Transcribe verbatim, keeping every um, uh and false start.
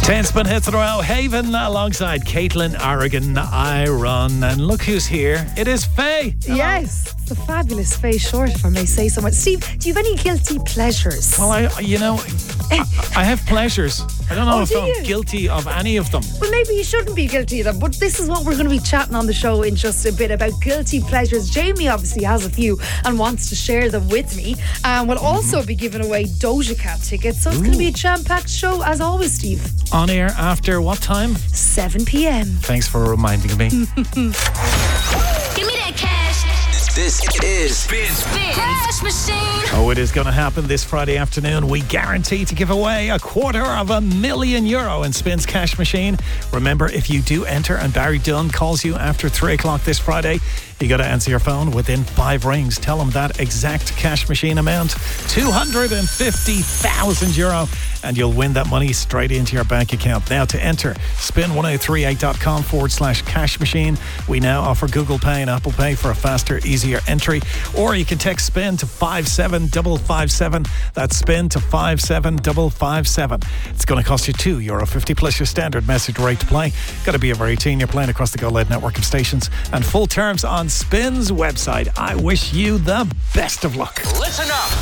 Ten spin hits in a row. Haven alongside Caitlin, Aragon, I Run. And look who's here. It is Faye. Hello. Yes, it's a fabulous Faye Short, if I may say so much. Steve, do you have any guilty pleasures? Well, I, you know, I, I have pleasures. I don't know Oh, if do I'm you? guilty of any of them. Well, maybe you shouldn't be guilty of them, but this is what we're going to be chatting on the show in just a bit about guilty pleasures. Jamie obviously has a few and wants to share them with me. And we'll also mm-hmm. be giving away Doja Cat tickets. So it's going to be a jam-packed show, as always, Steve. On air after what time? seven p.m. Thanks for reminding me. Give me that cash. This is Spin Spin Cash Machine. Oh, it is going to happen this Friday afternoon. We guarantee to give away a quarter of a million euro in Spin's Cash Machine. Remember, if you do enter and Barry Dunn calls you after three o'clock this Friday, you got to answer your phone within five rings. Tell him that exact cash machine amount, two hundred fifty thousand euro, and you'll win that money straight into your bank account. Now to enter, spin ten thirty-eight dot com forward slash cash machine. We now offer Google Pay and Apple Pay for a faster, easier entry. Or you can text SPIN to five seven five five seven. That's SPIN to five seven five five seven. It's going to cost you two euro fifty plus your standard message rate to play. Got to be over eighteen. You're playing across the Go Loud network of stations. And full terms on Spin's website. I wish you the best of luck. Listen up.